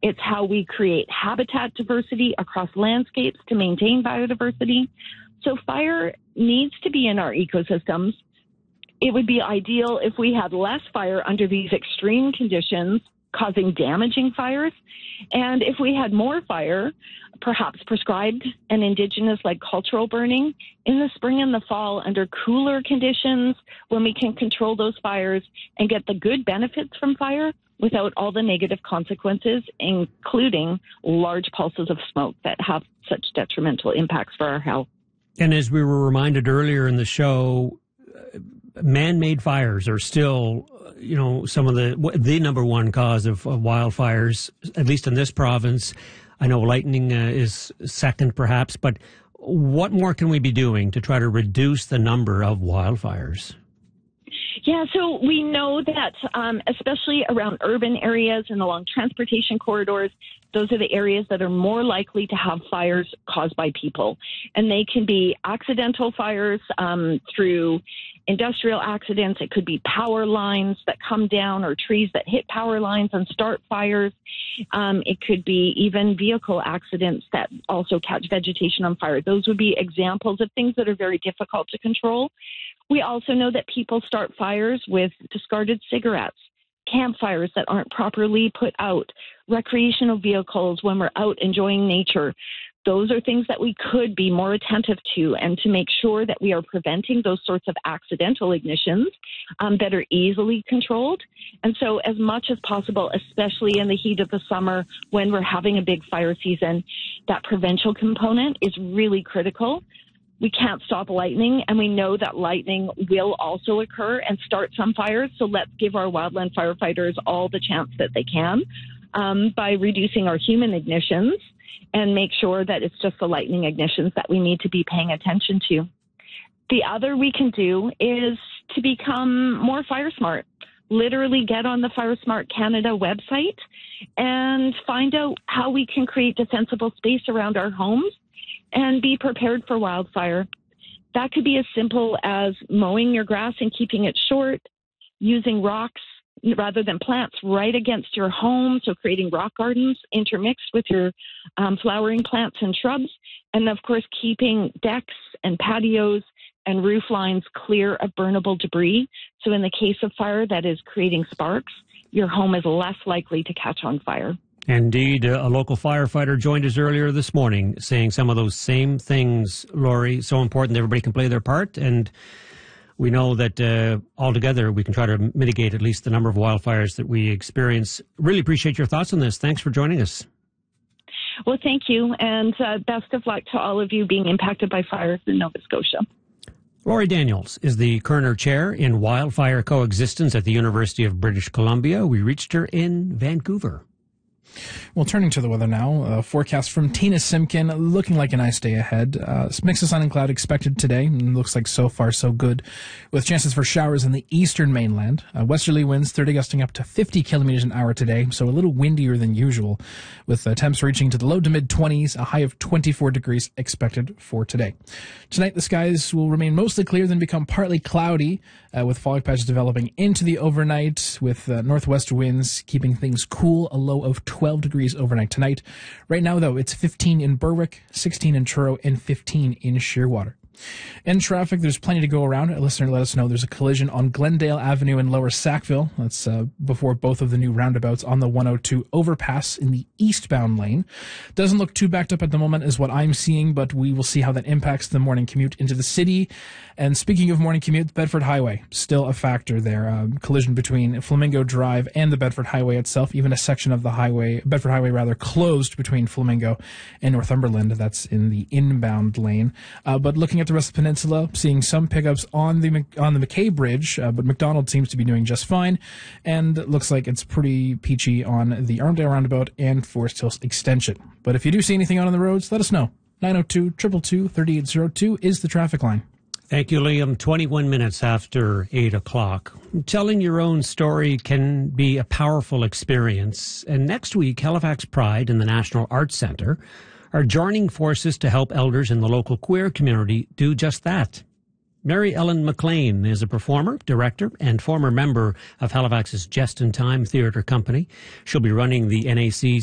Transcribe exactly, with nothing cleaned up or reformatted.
It's how we create habitat diversity across landscapes to maintain biodiversity. So fire needs to be in our ecosystems. It would be ideal if we had less fire under these extreme conditions, causing damaging fires. And if we had more fire, perhaps prescribed and indigenous like cultural burning in the spring and the fall under cooler conditions when we can control those fires and get the good benefits from fire without all the negative consequences, including large pulses of smoke that have such detrimental impacts for our health. And as we were reminded earlier in the show, man-made fires are still, you know, some of the the number one cause of, of wildfires, at least in this province. I know lightning uh, is second, perhaps, but what more can we be doing to try to reduce the number of wildfires? Yeah, so we know that um, especially around urban areas and along transportation corridors, those are the areas that are more likely to have fires caused by people. And they can be accidental fires um, through industrial accidents. It could be power lines that come down or trees that hit power lines and start fires. Um, it could be even vehicle accidents that also catch vegetation on fire. Those would be examples of things that are very difficult to control. We also know that people start fires with discarded cigarettes, campfires that aren't properly put out, recreational vehicles when we're out enjoying nature. Those are things that we could be more attentive to and to make sure that we are preventing those sorts of accidental ignitions um, that are easily controlled. And so as much as possible, especially in the heat of the summer when we're having a big fire season, that prevention component is really critical. We can't stop lightning, and we know that lightning will also occur and start some fires. So let's give our wildland firefighters all the chance that they can um, by reducing our human ignitions and make sure that it's just the lightning ignitions that we need to be paying attention to. The other we can do is to become more fire smart. Literally get on the Fire Smart Canada website and find out how we can create defensible space around our homes and be prepared for wildfire. That could be as simple as mowing your grass and keeping it short, using rocks rather than plants right against your home, so creating rock gardens intermixed with your um, flowering plants and shrubs, and of course keeping decks and patios and roof lines clear of burnable debris. So in the case of fire that is creating sparks, your home is less likely to catch on fire. Indeed, a local firefighter joined us earlier this morning saying some of those same things, Laurie. So important that everybody can play their part, and we know that uh, altogether we can try to mitigate at least the number of wildfires that we experience. Really appreciate your thoughts on this. Thanks for joining us. Well, thank you, and uh, best of luck to all of you being impacted by fires in Nova Scotia. Laurie Daniels is the Kerner Chair in Wildfire Coexistence at the University of British Columbia. We reached her in Vancouver. Well, turning to the weather now, uh, forecast from Tina Simkin, looking like a nice day ahead. Uh, mix of sun and cloud expected today, and looks like so far so good, with chances for showers in the eastern mainland. Uh, westerly winds thirty gusting up to fifty kilometers an hour today, so a little windier than usual, with uh, temps reaching to the low to mid twenties, a high of twenty-four degrees expected for today. Tonight, the skies will remain mostly clear, then become partly cloudy, uh, with fog patches developing into the overnight, with uh, northwest winds keeping things cool, a low of twelve degrees overnight tonight. Right now, though, it's fifteen in Berwick, sixteen in Truro, and fifteen in Shearwater. In traffic, there's plenty to go around. A listener let us know there's a collision on Glendale Avenue in Lower Sackville. That's uh, before both of the new roundabouts on the one oh two overpass in the eastbound lane. Doesn't look too backed up at the moment is what I'm seeing, but we will see how that impacts the morning commute into the city. And speaking of morning commute, Bedford Highway, still a factor there. Um, collision between Flamingo Drive and the Bedford Highway itself. Even a section of the highway, Bedford Highway rather, closed between Flamingo and Northumberland. That's in the inbound lane. Uh, but looking at the rest of the peninsula, seeing some pickups on the on the McKay Bridge, uh, but McDonald seems to be doing just fine, and it looks like it's pretty peachy on the Armdale Roundabout and Forest Hills Extension. But if you do see anything out on the roads, let us know. nine oh two, two two two, three eight zero two is the traffic line. Thank you, Liam. twenty-one minutes after eight o'clock. Telling your own story can be a powerful experience. And next week, Halifax Pride and the National Arts Centre are joining forces to help elders in the local queer community do just that. Mary Ellen McLean is a performer, director, and former member of Halifax's Jest in Time Theatre Company. She'll be running the N A C's